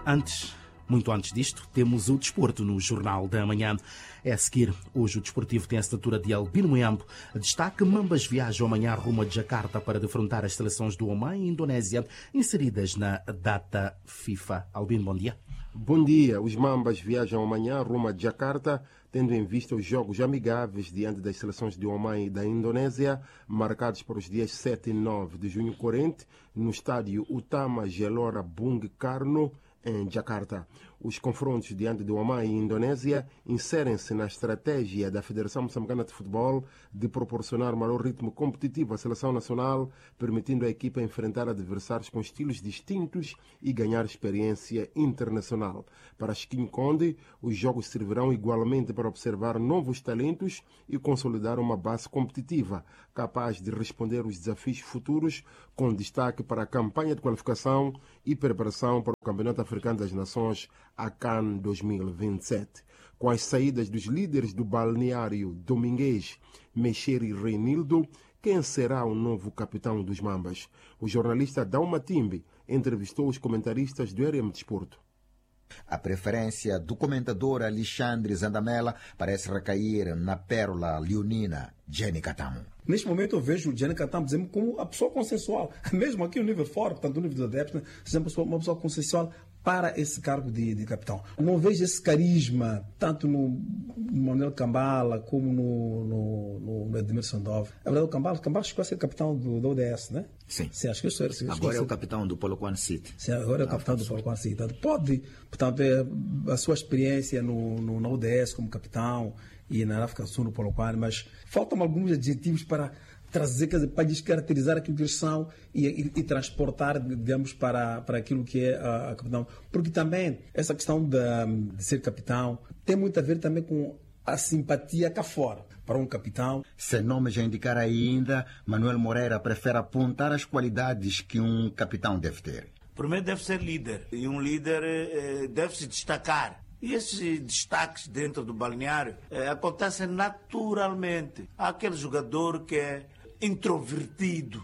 Muito antes disto, temos o desporto no Jornal da Manhã. É a seguir, hoje o desportivo tem a estatura de Albino Moyambo. Destaque: Mambas viajam amanhã rumo a Jakarta para defrontar as seleções do Omã e Indonésia, inseridas na data FIFA. Albino, bom dia. Bom dia. Os Mambas viajam amanhã rumo a Jakarta, tendo em vista os jogos amigáveis diante das seleções de Omã e da Indonésia, marcados para os dias 7 e 9 de junho corrente, no estádio Utama Gelora Bung Karno, em Jakarta. Os confrontos diante do Omã e Indonésia inserem-se na estratégia da Federação Moçambicana de Futebol de proporcionar maior ritmo competitivo à seleção nacional, permitindo à equipa enfrentar adversários com estilos distintos e ganhar experiência internacional. Para Chiquinho Conde, os jogos servirão igualmente para observar novos talentos e consolidar uma base competitiva, capaz de responder aos desafios futuros, com destaque para a campanha de qualificação e preparação para o Campeonato Africano das Nações, a CAN 2027. Com as saídas dos líderes do balneário Domingues, Mexer e Reinildo, quem será o novo capitão dos Mambas? O jornalista Dalma Timbe entrevistou os comentaristas do RM Desporto. A preferência do comentador Alexandre Zandamela parece recair na pérola leonina Jenny Catamo. Neste momento eu vejo o Jenny Catamo, dizendo, como a pessoa consensual, mesmo aqui no nível fora, portanto no nível dos adeptos, uma pessoa consensual para esse cargo de capitão. Não vejo esse carisma, tanto no Manuel Cambala como no Edmilson Dove. É verdade, o Cambala chegou a ser capitão do ODS, né? Sim. Sim, acho que isso era. Agora é o capitão do Polokwane City. Sim, agora é o capitão do Polokwane City. Pode, portanto, a sua experiência no ODS como capitão e na África do Sul, no Polokwane, mas faltam alguns adjetivos para trazer, quer dizer, para descaracterizar aquilo que eles são e transportar, digamos, para aquilo que é a capitão. Porque também essa questão de ser capitão tem muito a ver também com a simpatia cá fora para um capitão. Sem nome já indicar ainda, Manuel Moreira prefere apontar as qualidades que um capitão deve ter. Primeiro deve ser líder, e um líder deve se destacar. E esses destaques dentro do balneário acontecem naturalmente. Há aquele jogador que é introvertido,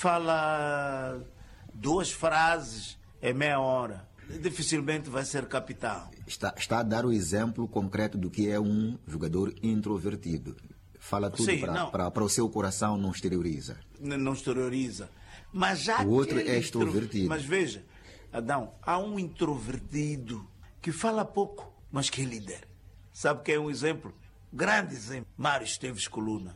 fala 2 frases em meia hora, dificilmente vai ser capitão. Está a dar o exemplo concreto do que é um jogador introvertido. Fala tudo para o seu coração, não exterioriza. Não exterioriza. Mas já o outro é extrovertido. Mas veja, Adão, há um introvertido que fala pouco, mas que é líder. Sabe quem é um exemplo? Grande exemplo. Mário Esteves Coluna.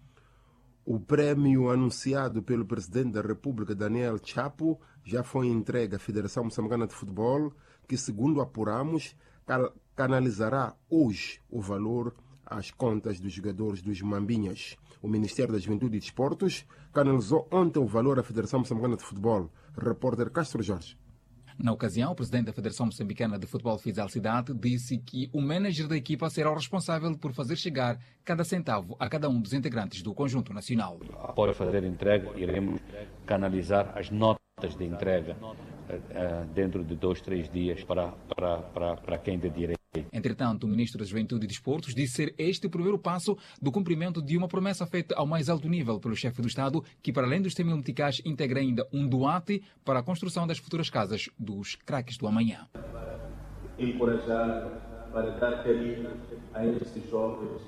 O prêmio anunciado pelo presidente da República, Daniel Chapo, já foi entregue à Federação Moçambicana de Futebol, que, segundo apuramos, canalizará hoje o valor às contas dos jogadores dos Mambinhas. O Ministério da Juventude e Desportos canalizou ontem o valor à Federação Moçambicana de Futebol. Repórter Castro Jorge. Na ocasião, o presidente da Federação Moçambicana de Futebol, Fidel Cidade, disse que o manager da equipa será o responsável por fazer chegar cada centavo a cada um dos integrantes do conjunto nacional. Após fazer a entrega, iremos canalizar as notas de entrega dentro de 2-3 dias para quem de direito. Entretanto, o ministro da Juventude e Desportos disse ser este o primeiro passo do cumprimento de uma promessa feita ao mais alto nível pelo chefe do Estado, que, para além dos 100 mil meticais, integra ainda um doate para a construção das futuras casas dos craques do amanhã. Encorajar, para dar carinho a esses jovens,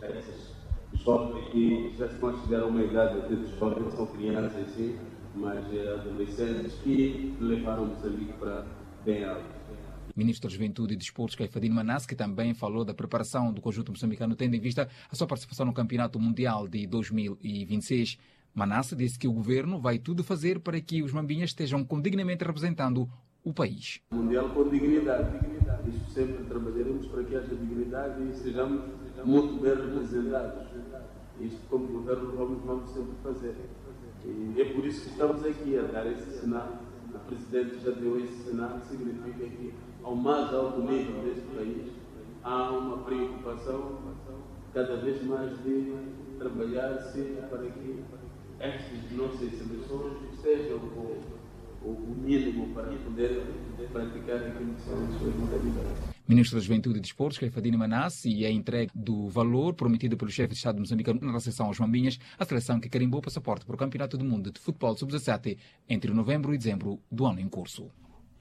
que já se chegaram a uma idade de jovens, são crianças sim, mas adolescentes que levaram Moçambique para bem alto. Ministro da Juventude e Desportos, Caifadine Manasse, que também falou da preparação do conjunto moçambicano, tendo em vista a sua participação no Campeonato Mundial de 2026. Manasse disse que o governo vai tudo fazer para que os mambinhas estejam dignamente representando o país. Mundial com dignidade. Isto sempre trabalharemos para que haja dignidade e sejamos muito bem representados. Isto, como governo, vamos sempre fazer. E é por isso que estamos aqui a dar esse sinal. O Presidente já deu esse sinal, significa que, ao mais alto nível deste país, há uma preocupação cada vez mais de trabalhar-se para que estas nossas seleções estejam o mínimo para poder praticar aquilo que são as suas modalidades. Ministro da Juventude e Desportos, Caifadine Manasse, e a entrega do valor prometido pelo chefe de Estado moçambicano na recepção aos Mambinhas, a seleção que carimbou o passaporte para o Campeonato do Mundo de Futebol Sub-17 entre novembro e dezembro do ano em curso.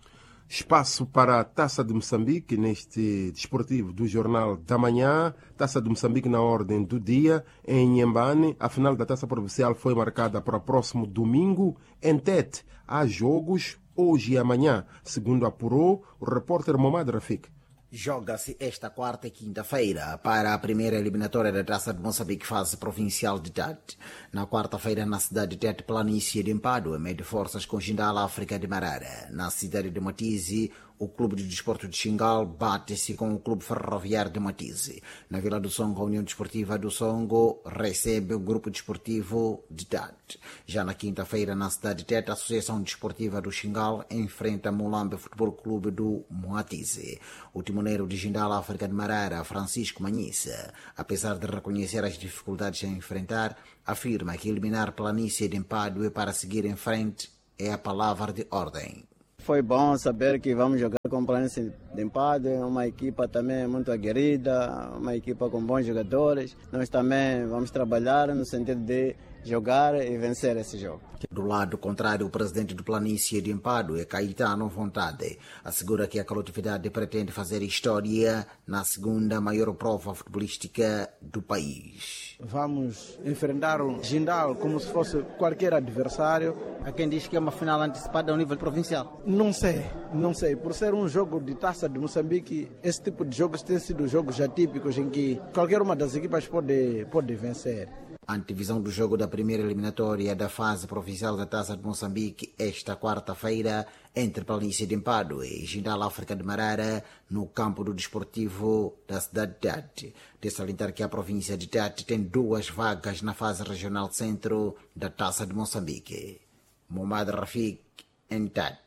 Espaço para a Taça de Moçambique neste desportivo do Jornal da Manhã. Taça de Moçambique na ordem do dia. Em Inhambane, a final da Taça Provincial foi marcada para o próximo domingo. Em Tete, há jogos hoje e amanhã, segundo apurou o repórter Momad Rafik. Joga-se esta quarta e quinta-feira para a primeira eliminatória da Taça de Moçambique fase provincial de Tete. Na quarta-feira, na cidade de Tete, Planície de Empadue mede forças com Jindal África de Marara. Na cidade de Matize, o Clube de Desporto de Xingal bate-se com o Clube Ferroviário de Matize. Na Vila do Songo, a União Desportiva do Songo recebe o Grupo Desportivo de Tete. Já na quinta-feira, na cidade de Tete, a Associação Desportiva do Xingal enfrenta Mulambe Futebol Clube do Moatize. O timoneiro de Jindal África de Marara, Francisco Manhissa, apesar de reconhecer as dificuldades a enfrentar, afirma que eliminar Planície de Empadue para seguir em frente é a palavra de ordem. Foi bom saber que vamos jogar com Planície de Empadue, uma equipa também muito aguerrida, uma equipa com bons jogadores. Nós também vamos trabalhar no sentido de jogar e vencer esse jogo. Do lado contrário, o presidente do Planície de Empadue, Caetano Vontade, assegura que a coletividade pretende fazer história na segunda maior prova futebolística do país. Vamos enfrentar o Jindal como se fosse qualquer adversário. Há quem diz que é uma final antecipada ao nível provincial. Não sei. Por ser um jogo de Taça de Moçambique, esse tipo de jogos tem sido jogos atípicos em que qualquer uma das equipas pode vencer. A antevisão do jogo da primeira eliminatória da fase provincial da Taça de Moçambique esta quarta-feira entre Planície de Empadue e Jindal África de Marara no campo do Desportivo da cidade de Tete. De salientar que a província de Tete tem 2 vagas na fase regional centro da Taça de Moçambique. Momad Rafik, em Tete.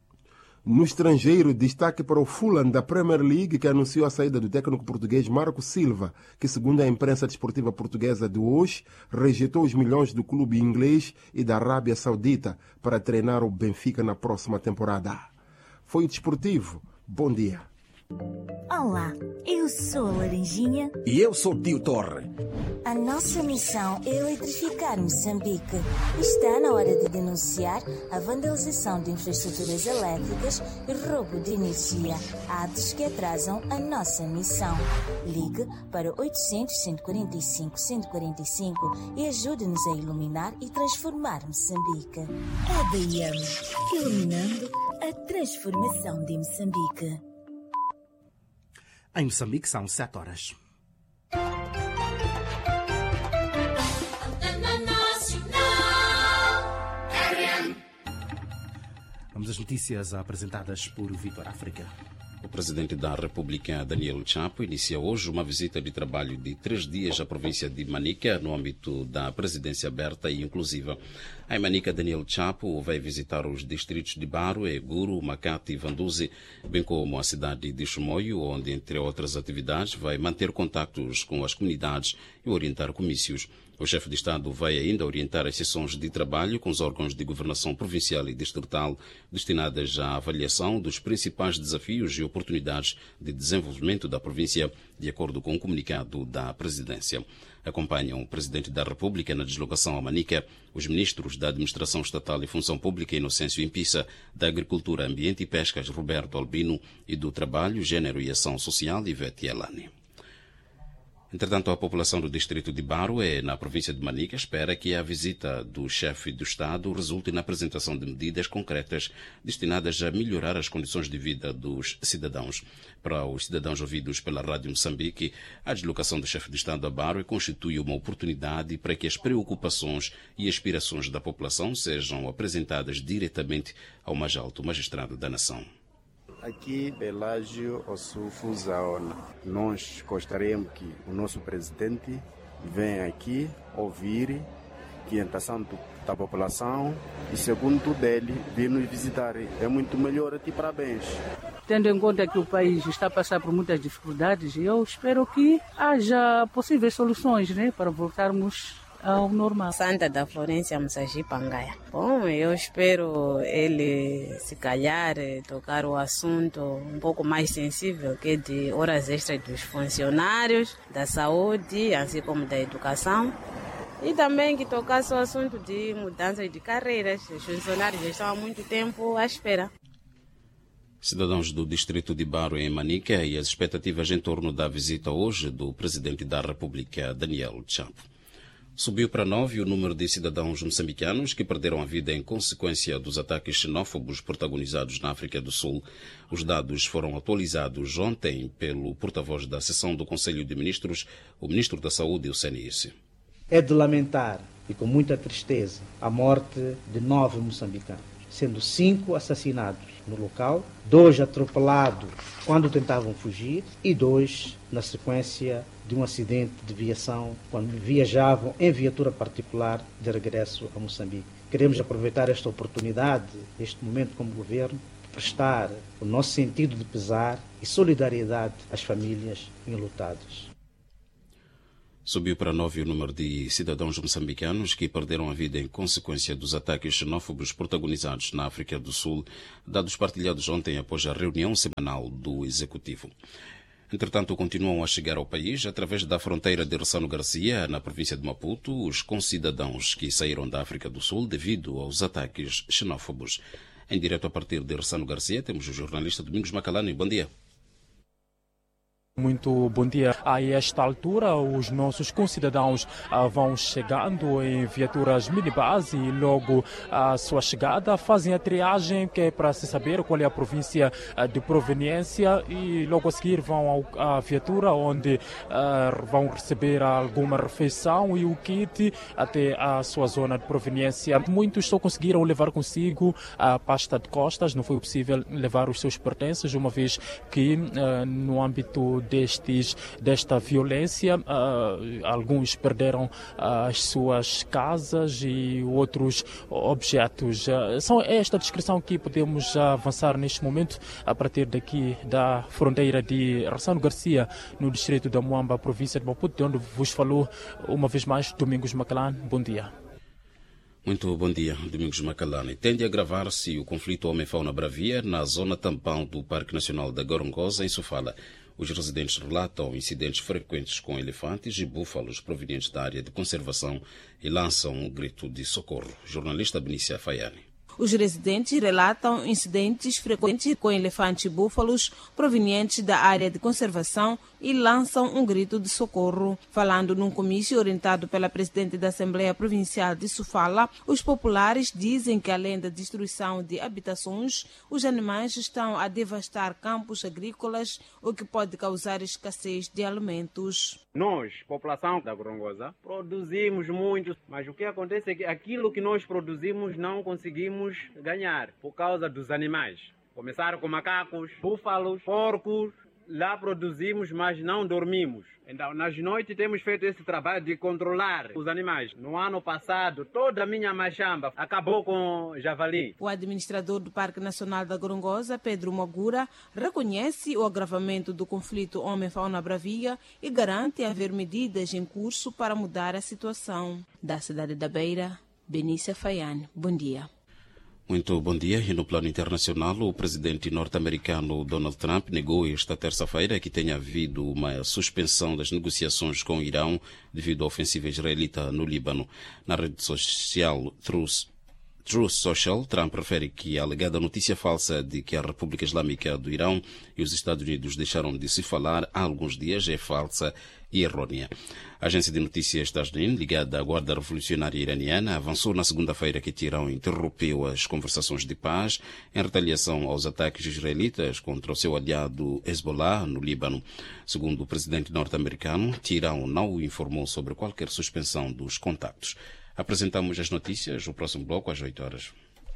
No estrangeiro, destaque para o Fulham da Premier League, que anunciou a saída do técnico português Marco Silva, que, segundo a imprensa desportiva portuguesa de hoje, rejeitou os milhões do clube inglês e da Arábia Saudita para treinar o Benfica na próxima temporada. Foi o desportivo. Bom dia. Olá, eu sou a Laranjinha. E eu sou o Tio Torre. A nossa missão é eletrificar Moçambique. Está na hora de denunciar a vandalização de infraestruturas elétricas e roubo de energia, atos que atrasam a nossa missão. Ligue para 800-145-145 e ajude-nos a iluminar e transformar Moçambique. ADM, iluminando a transformação de Moçambique. Em Moçambique são 7 horas. Vamos às notícias apresentadas por Vitor África. O presidente da República, Daniel Chapo, inicia hoje uma visita de trabalho de 3 dias à província de Manica, no âmbito da presidência aberta e inclusiva. Em Manica, Daniel Chapo vai visitar os distritos de Baro, Eguro, Makati e Vanduzi, bem como a cidade de Chimoio, onde, entre outras atividades, vai manter contactos com as comunidades e orientar comícios. O chefe de Estado vai ainda orientar as sessões de trabalho com os órgãos de governação provincial e distrital destinadas à avaliação dos principais desafios e oportunidades de desenvolvimento da província, de acordo com o comunicado da presidência. Acompanham o presidente da República na deslocação a Manica os ministros da Administração Estatal e Função Pública, Inocêncio Impissa, da Agricultura, Ambiente e Pescas, Roberto Albino, e do Trabalho, Gênero e Ação Social, Ivete Elane. Entretanto, a população do distrito de Baro, na província de Manica, espera que a visita do chefe do Estado resulte na apresentação de medidas concretas destinadas a melhorar as condições de vida dos cidadãos. Para os cidadãos ouvidos pela Rádio Moçambique, a deslocação do chefe do Estado a Baro constitui uma oportunidade para que as preocupações e aspirações da população sejam apresentadas diretamente ao mais alto magistrado da nação. Aqui, Pelágio Ossufo Zaona. Nós gostaríamos que o nosso presidente venha aqui ouvir a orientação da população e, segundo dele, vir nos visitar. É muito melhor aqui, parabéns. Tendo em conta que o país está a passar por muitas dificuldades, eu espero que haja possíveis soluções, para voltarmos ao normal. Santa da Florência Moçambique. Bom, eu espero ele, se calhar, tocar o assunto um pouco mais sensível, que é de horas extras dos funcionários, da saúde, assim como da educação. E também que tocasse o assunto de mudança de carreiras. Os funcionários já estão há muito tempo à espera. Cidadãos do distrito de Baro, em Manica, e as expectativas em torno da visita hoje do presidente da República, Daniel Chapo. Subiu para 9 o número de cidadãos moçambicanos que perderam a vida em consequência dos ataques xenófobos protagonizados na África do Sul. Os dados foram atualizados ontem pelo porta-voz da sessão do Conselho de Ministros, o Ministro da Saúde, o CNIS. É de lamentar, e com muita tristeza, a morte de 9 moçambicanos, sendo 5 assassinados no local, 2 atropelados quando tentavam fugir e 2 na sequência de um acidente de viação quando viajavam em viatura particular de regresso a Moçambique. Queremos aproveitar esta oportunidade, este momento como governo, para prestar o nosso sentido de pesar e solidariedade às famílias enlutadas. Subiu para 9 o número de cidadãos moçambicanos que perderam a vida em consequência dos ataques xenófobos protagonizados na África do Sul, dados partilhados ontem após a reunião semanal do Executivo. Entretanto, continuam a chegar ao país, através da fronteira de Ressano Garcia, na província de Maputo, os concidadãos que saíram da África do Sul devido aos ataques xenófobos. Em direto a partir de Ressano Garcia, temos o jornalista Domingos Macalani. Bom dia. Muito bom dia. A esta altura, os nossos concidadãos vão chegando em viaturas minibus e logo à sua chegada fazem a triagem, que é para se saber qual é a província de proveniência, e logo a seguir vão à viatura onde vão receber alguma refeição e o kit até a sua zona de proveniência. Muitos só conseguiram levar consigo a pasta de costas, não foi possível levar os seus pertences, uma vez que no âmbito desta violência, alguns perderam as suas casas e outros objetos. São esta descrição que podemos avançar neste momento a partir daqui da fronteira de Ressano Garcia, no distrito da Moamba, província de Maputo, de onde vos falou uma vez mais Domingos Macalani. Bom dia. Muito bom dia, Domingos Macalani. Tende a agravar-se o conflito homem-fauna-bravia na zona tampão do Parque Nacional da Gorongosa, em Sofala. Os residentes relatam incidentes frequentes com elefantes e búfalos provenientes da área de conservação e lançam um grito de socorro. Jornalista Benícia Faiani. Os residentes relatam incidentes frequentes com elefantes e búfalos provenientes da área de conservação e lançam um grito de socorro. Falando num comício orientado pela presidente da Assembleia Provincial de Sofala, os populares dizem que, além da destruição de habitações, os animais estão a devastar campos agrícolas, o que pode causar escassez de alimentos. Nós, população da Gorongosa, produzimos muito, mas o que acontece é que aquilo que nós produzimos não conseguimos ganhar por causa dos animais. Começaram com macacos, búfalos, porcos. Lá produzimos, mas não dormimos. Então, nas noites temos feito esse trabalho de controlar os animais. No ano passado, toda a minha machamba acabou com javali. O administrador do Parque Nacional da Gorongosa, Pedro Magura, reconhece o agravamento do conflito homem-fauna-bravia e garante haver medidas em curso para mudar a situação. Da cidade da Beira, Benícia Faiani. Bom dia. Muito bom dia. E no plano internacional, o presidente norte-americano Donald Trump negou esta terça-feira que tenha havido uma suspensão das negociações com o Irão devido à ofensiva israelita no Líbano. Na rede social Truth Social, Trump refere que a alegada notícia falsa de que a República Islâmica do Irão e os Estados Unidos deixaram de se falar há alguns dias é falsa e errônea. A agência de notícias Tasnim, ligada à Guarda Revolucionária Iraniana, avançou na segunda-feira que Teherão interrompeu as conversações de paz em retaliação aos ataques israelitas contra o seu aliado Hezbollah no Líbano. Segundo o presidente norte-americano, Teherão não informou sobre qualquer suspensão dos contactos. Apresentamos as notícias no próximo bloco às 8 horas.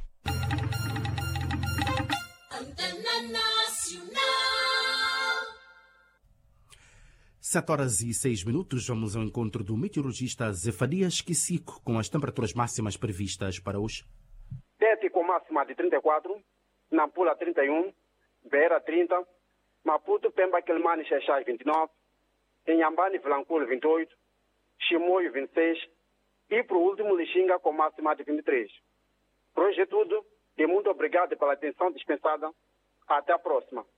7h06. Vamos ao encontro do meteorologista Zefanias Kisico com as temperaturas máximas previstas para hoje. Tete com máxima de 34, Nampula 31, Beira 30, Maputo, Pemba, Quelimane, Xaixai 29, Inhambane, Vilanculo 28, Chimoio 26 e, por último, Lixinga com máxima de 23. Por hoje é tudo e muito obrigado pela atenção dispensada. Até a próxima.